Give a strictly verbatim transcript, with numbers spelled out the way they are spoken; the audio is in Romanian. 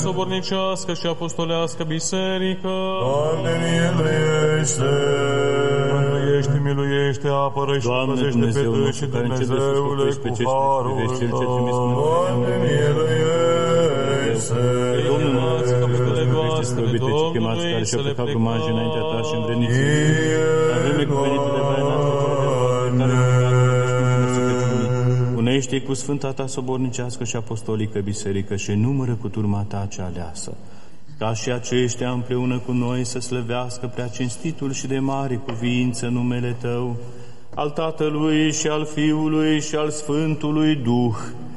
sobornicească și apostolească biserică. Doamne, miluiește! Mântuiește, miluiește, apără și păzește pe tăi și Dumnezeule cu harul tău. Doamne, miluiește! Domnul noastră, capitole voastre, Domnului, să le plecăm. Înaintea ta și învrednicie. Avem cuvenitele unește cu Sfânta ta sobornicească și apostolică biserică și numără cu turma ta cea aleasă, ca și aceștia împreună cu noi să slăvească prea cinstitul și de mare cuvință numele Tău, al Tatălui și al Fiului și al Sfântului Duh,